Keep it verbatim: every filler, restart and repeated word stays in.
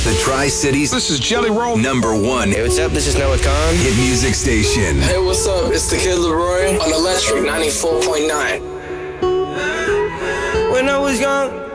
The Tri-Cities. This is Jelly Roll. Number one. Hey, what's up? This is Noah Khan. Hit music station. Hey, what's up? It's the Kid Leroy on Electric ninety-four point nine. When I was young.